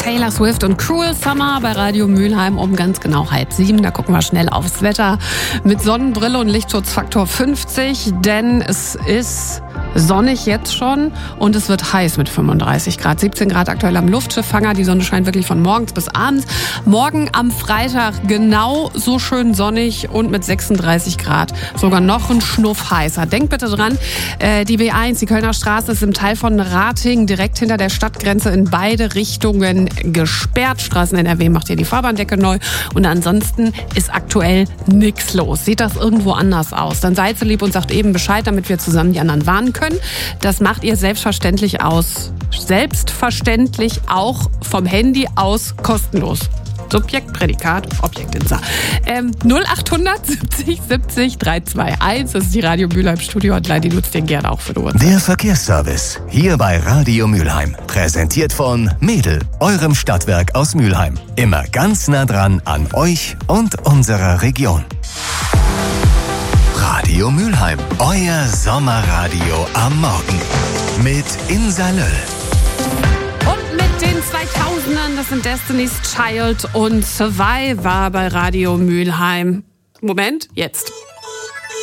Taylor Swift und Cruel Summer bei Radio Mülheim um ganz genau 6:30. Da gucken wir schnell aufs Wetter mit Sonnenbrille und Lichtschutzfaktor 50, denn es ist sonnig jetzt schon und es wird heiß mit 35 Grad. 17 Grad aktuell am Luftschiffhanger. Die Sonne scheint wirklich von morgens bis abends. Morgen am Freitag genau so schön sonnig und mit 36 Grad. Sogar noch ein Schnuff heißer. Denkt bitte dran, die B1, die Kölner Straße, ist im Teil von Ratingen direkt hinter der Stadtgrenze in beide Richtungen gesperrt. Straßen NRW macht hier die Fahrbahndecke neu. Und ansonsten ist aktuell nichts los. Sieht das irgendwo anders aus? Dann seid so lieb und sagt eben Bescheid, damit wir zusammen die anderen warnen können. Das macht ihr selbstverständlich auch vom Handy aus kostenlos. Subjekt, Prädikat, Objekt in Sa. 0800 70 70 321. Das ist die Radio Mülheim Studio Hotline. Die nutzt ihr gerne auch für die Uhrzeit. Der Verkehrsservice hier bei Radio Mülheim. Präsentiert von Mädel, eurem Stadtwerk aus Mülheim. Immer ganz nah dran an euch und unserer Region. Radio Mülheim, euer Sommerradio am Morgen. Mit Insa Löll. Und mit den 2000ern, das sind Destiny's Child und Survivor bei Radio Mülheim. Moment, jetzt.